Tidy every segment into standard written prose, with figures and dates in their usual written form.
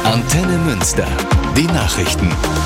Antenne Münster. Die Nachrichten.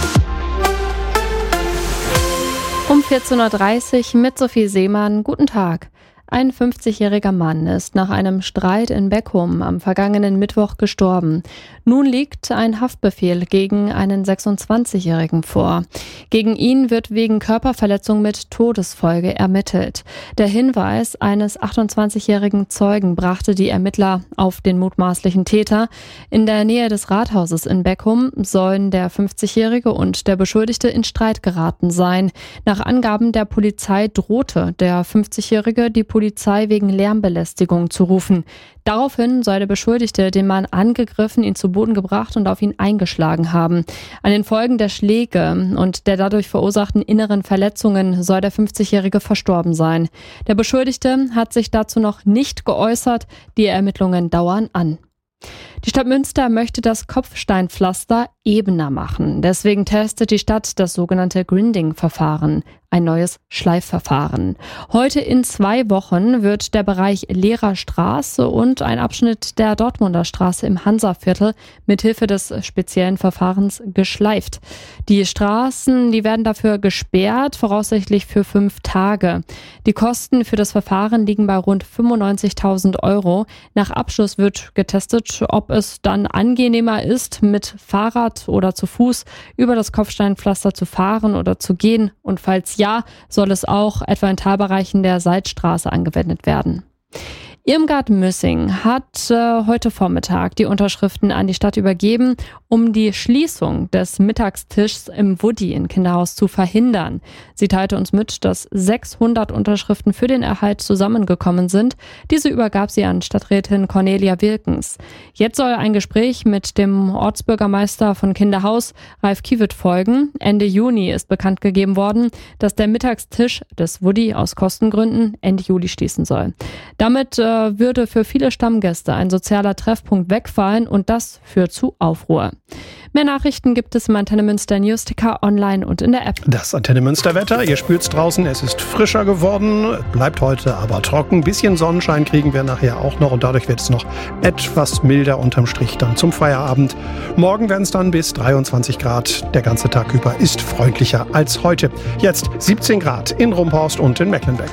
Um 14.30 Uhr mit Sophie Seemann. Guten Tag. Ein 50-jähriger Mann ist nach einem Streit in Beckum am vergangenen Mittwoch gestorben. Nun liegt ein Haftbefehl gegen einen 26-Jährigen vor. Gegen ihn wird wegen Körperverletzung mit Todesfolge ermittelt. Der Hinweis eines 28-jährigen Zeugen brachte die Ermittler auf den mutmaßlichen Täter. In der Nähe des Rathauses in Beckum sollen der 50-Jährige und der Beschuldigte in Streit geraten sein. Nach Angaben der Polizei drohte der 50-Jährige die Polizei wegen Lärmbelästigung zu rufen. Daraufhin soll der Beschuldigte den Mann angegriffen, ihn zu Boden gebracht und auf ihn eingeschlagen haben. An den Folgen der Schläge und der dadurch verursachten inneren Verletzungen soll der 50-Jährige verstorben sein. Der Beschuldigte hat sich dazu noch nicht geäußert. Die Ermittlungen dauern an. Die Stadt Münster möchte das Kopfsteinpflaster ebener machen. Deswegen testet die Stadt das sogenannte Grinding-Verfahren, ein neues Schleifverfahren. Heute in 2 Wochen wird der Bereich Lehrerstraße und ein Abschnitt der Dortmunder Straße im Hansaviertel mithilfe des speziellen Verfahrens geschleift. Die Straßen, die werden dafür gesperrt, voraussichtlich für 5 Tage. Die Kosten für das Verfahren liegen bei rund 95.000 €. Nach Abschluss wird getestet, ob es dann angenehmer ist, mit Fahrrad oder zu Fuß über das Kopfsteinpflaster zu fahren oder zu gehen. Und falls ja, soll es auch etwa in Teilbereichen der Seitstraße angewendet werden. Irmgard Müssing hat heute Vormittag die Unterschriften an die Stadt übergeben, um die Schließung des Mittagstischs im Woody in Kinderhaus zu verhindern. Sie teilte uns mit, dass 600 Unterschriften für den Erhalt zusammengekommen sind. Diese übergab sie an Stadträtin Cornelia Wilkens. Jetzt soll ein Gespräch mit dem Ortsbürgermeister von Kinderhaus, Ralf Kiewitt, folgen. Ende Juni ist bekannt gegeben worden, dass der Mittagstisch des Woody aus Kostengründen Ende Juli schließen soll. Damit würde für viele Stammgäste ein sozialer Treffpunkt wegfallen und das führt zu Aufruhr. Mehr Nachrichten gibt es im Antenne Münster Newsticker online und in der App. Das Antenne Münster Wetter, ihr spürt's draußen, es ist frischer geworden, bleibt heute aber trocken. Bisschen Sonnenschein kriegen wir nachher auch noch und dadurch wird es noch etwas milder unterm Strich dann zum Feierabend. Morgen werden es dann bis 23 Grad. Der ganze Tag über ist freundlicher als heute. Jetzt 17 Grad in Rumhorst und in Mecklenbeck.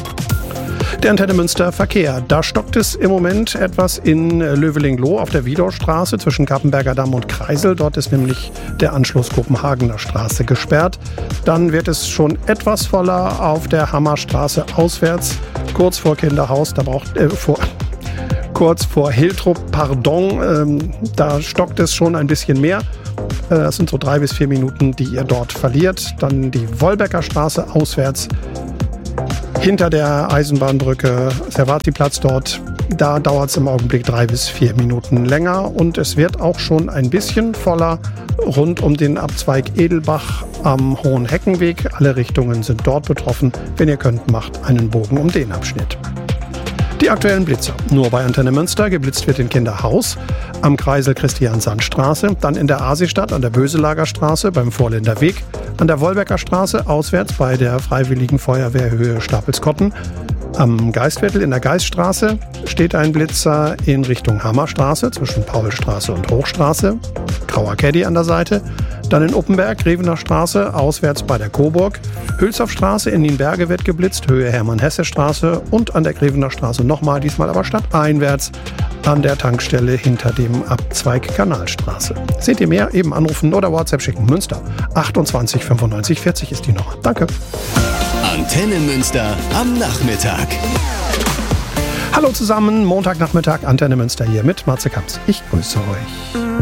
Der Antenne Münster Verkehr. Da stockt es im Moment etwas in Löweling-Loh auf der Wiedorstraße zwischen Kappenberger Damm und Kreisel. Dort ist nämlich der Anschluss Kopenhagener Straße gesperrt. Dann wird es schon etwas voller auf der Hammerstraße auswärts, kurz vor Kinderhaus. Kurz vor Hiltrup, da stockt es schon ein bisschen mehr. Das sind so 3 bis 4 Minuten, die ihr dort verliert. Dann die Wolbecker Straße auswärts. Hinter der Eisenbahnbrücke, Servati-Platz dort, da dauert es im Augenblick 3 bis 4 Minuten länger und es wird auch schon ein bisschen voller rund um den Abzweig Edelbach am Hohen Heckenweg. Alle Richtungen sind dort betroffen. Wenn ihr könnt, macht einen Bogen um den Abschnitt. Die aktuellen Blitzer. Nur bei Antenne Münster. Geblitzt wird in Kinderhaus, am Kreisel Christian-Sand-Straße, dann in der Asistadt an der Böselager Straße beim Vorländer Weg, an der Wolbecker Straße auswärts bei der Freiwilligen Feuerwehr Höhe Stapelskotten. Am Geistviertel in der Geiststraße steht ein Blitzer in Richtung Hammerstraße zwischen Paulstraße und Hochstraße. Grauer Caddy an der Seite. Dann in Uppenberg, Grevener Straße, auswärts bei der Coburg. Hülshoffstraße in Nienberge wird geblitzt, Höhe Hermann-Hesse-Straße und an der Grevener Straße nochmal, diesmal aber stadteinwärts an der Tankstelle hinter dem Abzweig Kanalstraße. Seht ihr mehr? Eben anrufen oder WhatsApp schicken. Münster 28 95 40 ist die Nummer. Danke. Antenne Münster am Nachmittag. Hallo zusammen, Montagnachmittag, Antenne Münster hier mit Matze Kamps. Ich grüße euch.